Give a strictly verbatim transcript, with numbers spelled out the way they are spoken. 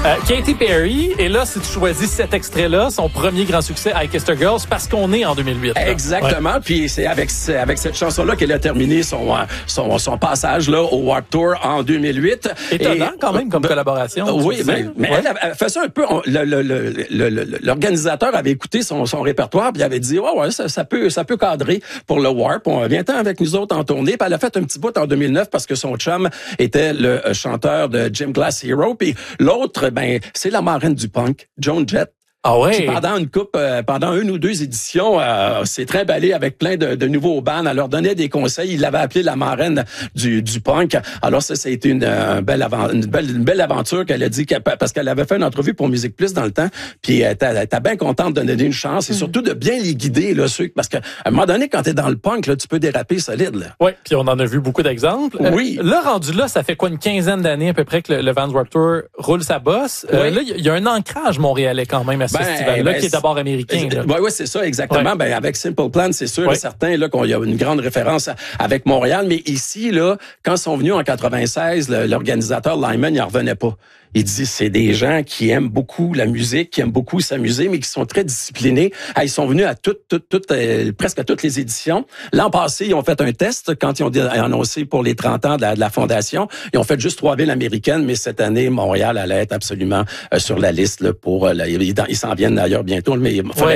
Euh, Katy Perry, et là, si tu choisis cet extrait-là, son premier grand succès, I Kissed a Girl, c'est parce qu'on est en deux mille huit. Là. Exactement, ouais. Puis c'est avec avec cette chanson-là qu'elle a terminé son son son passage là au Warped Tour en deux mille huit. Étonnant et, quand même comme ben, collaboration. Oui, ben, mais ouais. elle, elle fait ça un peu. On, le, le, le, le, l'organisateur avait écouté son son répertoire, puis il avait dit ouais ouais ça, ça peut ça peut cadrer pour le Warp. On vient-t'en avec nous autres en tournée. Puis elle a fait un petit bout en deux mille neuf parce que son chum était le chanteur de Gym Class Hero, puis l'autre ben c'est la marraine du punk, Joan Jett. Ah ouais. Qui, pendant une coupe, euh, pendant une ou deux éditions, euh, s'est trimballé avec plein de, de nouveaux bands. Elle leur donnait des conseils. Il l'avait appelé la marraine du, du punk. Alors ça, ça a été une, euh, belle, avant, une, belle, une belle aventure qu'elle a dit qu'elle, parce qu'elle avait fait une entrevue pour Musique Plus dans le temps. Puis elle était bien contente de donner une chance et surtout de bien les guider là, ceux, parce qu'à un moment donné, quand t'es dans le punk, là, tu peux déraper solide. Là. Oui, puis on en a vu beaucoup d'exemples. Oui. Euh, là, rendu là, ça fait quoi une quinzaine d'années à peu près que le, le Vans Warped Tour roule sa bosse. Euh, oui. Là, il y a un ancrage montréalais quand même à ce ben, festival-là ben, qui est d'abord américain. Oui, oui, c'est ça, exactement. Ouais. Ben, avec Simple Plan, c'est sûr ouais. et certain là, qu'on y a une grande référence avec Montréal. Mais ici, là, quand ils sont venus en quatre-vingt-seize, le, l'organisateur Lyman, il n'en revenait pas. Il dit, c'est des gens qui aiment beaucoup la musique, qui aiment beaucoup s'amuser, mais qui sont très disciplinés. Ah, ils sont venus à toutes, toutes, toutes, euh, presque à toutes les éditions. L'an passé, ils ont fait un test quand ils ont annoncé pour les trente ans de la, de la fondation. Ils ont fait juste trois villes américaines, mais cette année, Montréal allait être absolument euh, sur la liste là, pour... Euh, la, ils, ils s'en viennent d'ailleurs bientôt, mais il faudrait